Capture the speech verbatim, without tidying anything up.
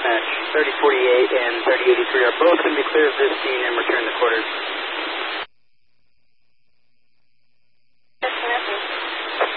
dispatch. thirty forty-eight and thirty eighty-three are both going to be clear of this scene and return the quarters.